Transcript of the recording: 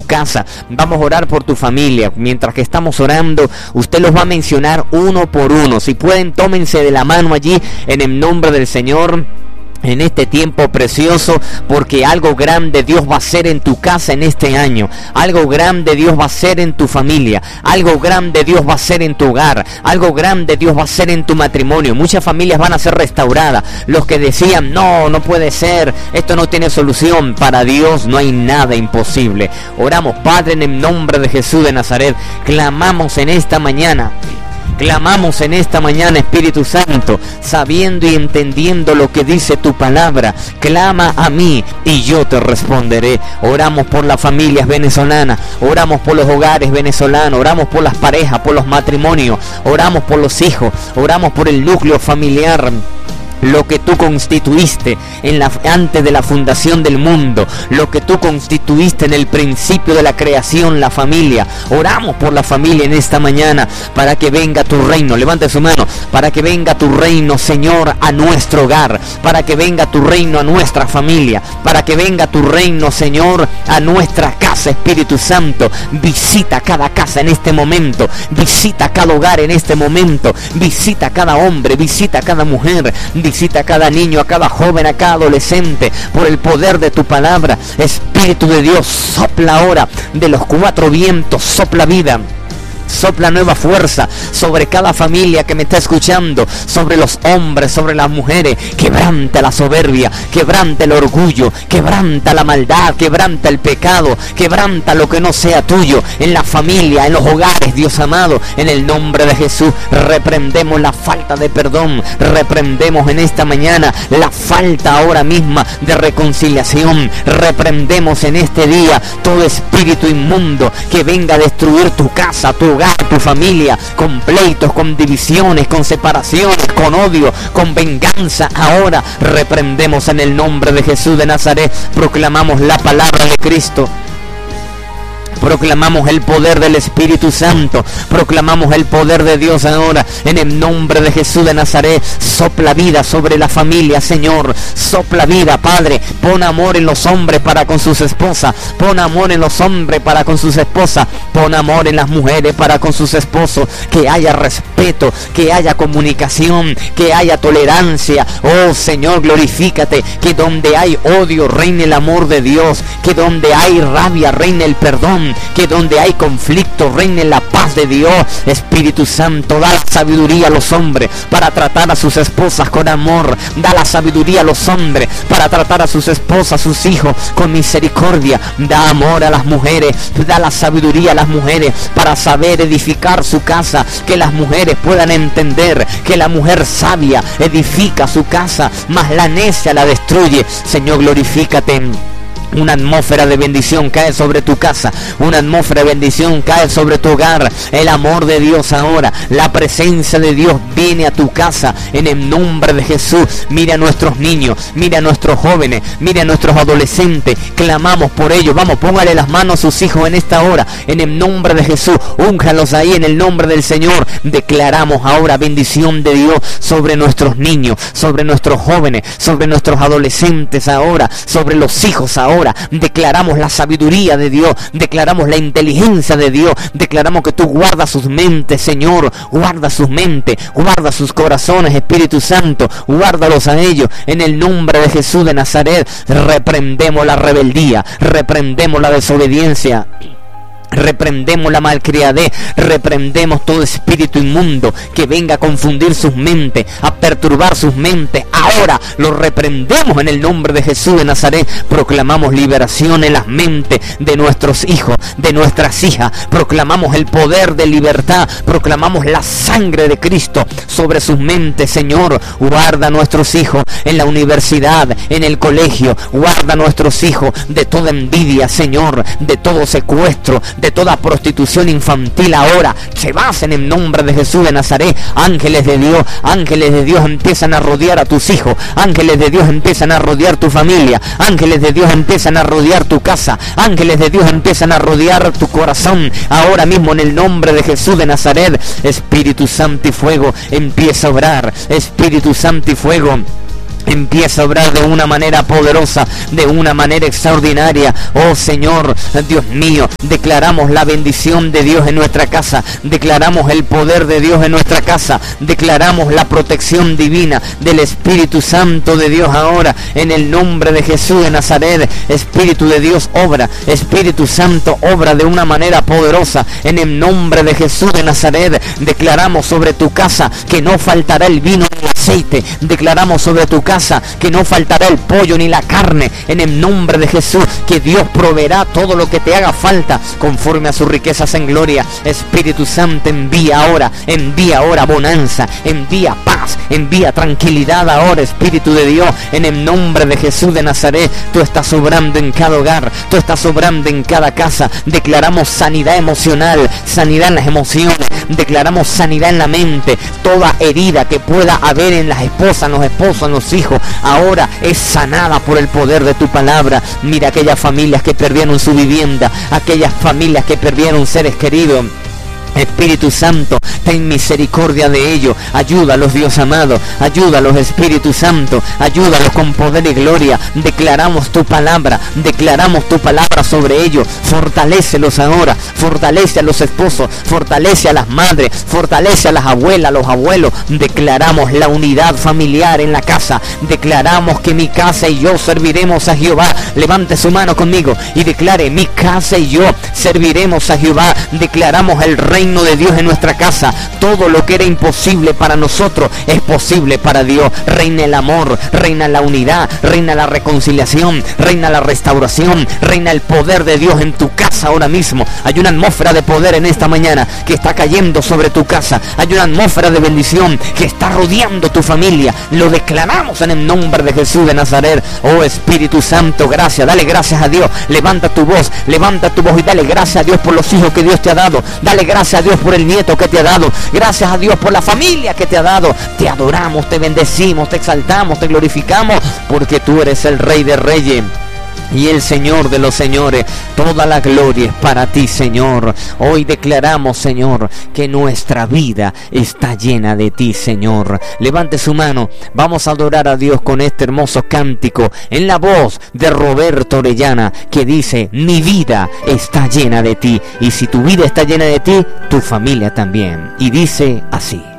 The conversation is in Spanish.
casa. Vamos a orar por tu familia. Mientras que estamos orando, usted los va a mencionar uno por uno. Si pueden, tómense de la mano allí en el nombre del Señor en este tiempo precioso, porque algo grande Dios va a hacer en tu casa en este año. Algo grande Dios va a hacer en tu familia. Algo grande Dios va a hacer en tu hogar. Algo grande Dios va a hacer en tu matrimonio. Muchas familias van a ser restauradas. Los que decían, no puede ser, esto no tiene solución, para Dios no hay nada imposible. Oramos, Padre, en el nombre de Jesús de Nazaret. Clamamos en esta mañana, Espíritu Santo, sabiendo y entendiendo lo que dice tu palabra. Clama a mí y yo te responderé. Oramos por las familias venezolanas, oramos por los hogares venezolanos, oramos por las parejas, por los matrimonios, oramos por los hijos, oramos por el núcleo familiar. Lo que tú constituiste antes de la fundación del mundo, lo que tú constituiste en el principio de la creación, la familia. Oramos por la familia en esta mañana, para que venga tu reino. Levante su mano. Para que venga tu reino, Señor, a nuestro hogar, para que venga tu reino a nuestra familia, para que venga tu reino, Señor, a nuestra casa. Espíritu Santo, visita cada casa en este momento, visita cada hogar en este momento, visita cada hombre, visita cada mujer, visita a cada niño, a cada joven, a cada adolescente, por el poder de tu palabra. Espíritu de Dios, sopla ahora de los cuatro vientos, sopla vida, sopla nueva fuerza sobre cada familia que me está escuchando, sobre los hombres, sobre las mujeres. Quebranta la soberbia, quebranta el orgullo, quebranta la maldad, quebranta el pecado, quebranta lo que no sea tuyo en la familia, en los hogares, Dios amado. En el nombre de Jesús reprendemos la falta de perdón, reprendemos en esta mañana la falta ahora misma de reconciliación, reprendemos en este día todo espíritu inmundo que venga a destruir tu casa, tu hogar, tu familia, con pleitos, con divisiones, con separaciones, con odio, con venganza. Ahora reprendemos en el nombre de Jesús de Nazaret. Proclamamos la palabra de Cristo, proclamamos el poder del Espíritu Santo, proclamamos el poder de Dios ahora en el nombre de Jesús de Nazaret. Sopla vida sobre la familia, Señor, sopla vida, Padre. Pon amor en los hombres para con sus esposas, pon amor en los hombres para con sus esposas, pon amor en las mujeres para con sus esposos. Que haya respeto, que haya comunicación, que haya tolerancia. Oh Señor, glorifícate. Que donde hay odio reine el amor de Dios, que donde hay rabia reine el perdón, que donde hay conflicto reine la paz de Dios. Espíritu Santo, da la sabiduría a los hombres para tratar a sus esposas con amor. Da la sabiduría a los hombres para tratar a sus esposas, a sus hijos con misericordia. Da amor a las mujeres, da la sabiduría a las mujeres para saber edificar su casa. Que las mujeres puedan entender que la mujer sabia edifica su casa, mas la necia la destruye. Señor, glorifícate. Una atmósfera de bendición cae sobre tu casa, una atmósfera de bendición cae sobre tu hogar. El amor de Dios ahora, la presencia de Dios viene a tu casa en el nombre de Jesús. Mira a nuestros niños, mira a nuestros jóvenes, mira a nuestros adolescentes. Clamamos por ellos. Vamos, póngale las manos a sus hijos en esta hora, en el nombre de Jesús. Únjalos ahí en el nombre del Señor. Declaramos ahora bendición de Dios sobre nuestros niños, sobre nuestros jóvenes, sobre nuestros adolescentes ahora, sobre los hijos ahora. Declaramos la sabiduría de Dios, declaramos la inteligencia de Dios, declaramos que tú guardas sus mentes, Señor, guarda sus mentes, guarda sus corazones, Espíritu Santo, guárdalos a ellos en el nombre de Jesús de Nazaret. Reprendemos la rebeldía, reprendemos la desobediencia, reprendemos la malcriadez, reprendemos todo espíritu inmundo que venga a confundir sus mentes, a perturbar sus mentes. Ahora lo reprendemos en el nombre de Jesús de Nazaret. Proclamamos liberación en las mentes de nuestros hijos, de nuestras hijas. Proclamamos el poder de libertad, proclamamos la sangre de Cristo sobre sus mentes. Señor, guarda a nuestros hijos en la universidad, en el colegio. Guarda a nuestros hijos de toda envidia, Señor, de todo secuestro, de toda prostitución infantil. Ahora se basa en el nombre de Jesús de Nazaret. Ángeles de Dios empiezan a rodear a tus hijos, ángeles de Dios empiezan a rodear tu familia, ángeles de Dios empiezan a rodear tu casa, ángeles de Dios empiezan a rodear tu corazón. Ahora mismo en el nombre de Jesús de Nazaret. Espíritu Santo y fuego empieza a obrar. Espíritu Santo y fuego Empieza a obrar de una manera poderosa, de una manera extraordinaria. Oh Señor, Dios mío, declaramos la bendición de Dios en nuestra casa, declaramos el poder de Dios en nuestra casa, declaramos la protección divina del Espíritu Santo de Dios ahora, en el nombre de Jesús de Nazaret. Espíritu de Dios obra, Espíritu Santo obra de una manera poderosa, en el nombre de Jesús de Nazaret. Declaramos sobre tu casa que no faltará el vino ni el aceite, declaramos sobre tu casa que no faltará el pollo ni la carne, en el nombre de Jesús, que Dios proveerá todo lo que te haga falta conforme a sus riquezas en gloria. Espíritu Santo, envía ahora bonanza, envía paz, envía tranquilidad ahora, Espíritu de Dios, en el nombre de Jesús de Nazaret. Tú estás obrando en cada hogar, tú estás obrando en cada casa. Declaramos sanidad emocional, sanidad en las emociones, declaramos sanidad en la mente. Toda herida que pueda haber en las esposas, en los esposos, en los hijos, ahora es sanada por el poder de tu palabra. Mira aquellas familias que perdieron su vivienda, aquellas familias que perdieron seres queridos. Espíritu Santo, ten misericordia de ellos. Ayúdalos, Dios amado, ayúdalos, Espíritu Santo, ayúdalos con poder y gloria. Declaramos tu palabra sobre ellos. Fortalécelos ahora, fortalece a los esposos, fortalece a las madres, fortalece a las abuelas, a los abuelos. Declaramos la unidad familiar en la casa, declaramos que mi casa y yo serviremos a Jehová. Levante su mano conmigo y declare: mi casa y yo serviremos a Jehová. Declaramos el reino de Dios en nuestra casa. Todo lo que era imposible para nosotros es posible para Dios. Reina el amor, reina la unidad, reina la reconciliación, reina la restauración, reina el poder de Dios en tu casa ahora mismo. Hay una atmósfera de poder en esta mañana que está cayendo sobre tu casa. Hay una atmósfera de bendición que está rodeando tu familia. Lo declaramos en el nombre de Jesús de Nazaret. Oh Espíritu Santo, gracias. Dale gracias a Dios. Levanta tu voz y dale gracias a Dios por los hijos que Dios te ha dado. Dale gracias a Dios por el nieto que te ha dado. Gracias a Dios por la familia que te ha dado. Te adoramos, te bendecimos, te exaltamos, te glorificamos, porque tú eres el Rey de Reyes y el Señor de los señores. Toda la gloria es para ti, Señor. Hoy declaramos, Señor, que nuestra vida está llena de ti, Señor. Levante su mano, vamos a adorar a Dios con este hermoso cántico en la voz de Roberto Orellana, que dice: mi vida está llena de ti. Y si tu vida está llena de ti, tu familia también. Y dice así: